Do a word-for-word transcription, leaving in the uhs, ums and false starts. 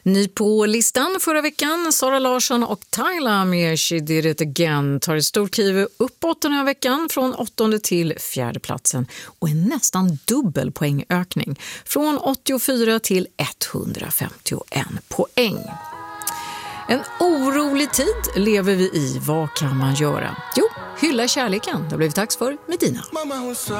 Ny på listan förra veckan, Sara Larsson och Tyla med She Did It Again tar ett stort kliv uppåt den här veckan från åttonde till fjärde platsen och en nästan dubbel poängökning från åttiofyra till etthundrafemtioen poäng. En orolig tid lever vi i. Vad kan man göra? Jo, hylla kärleken. Det har blivit dags för Medina.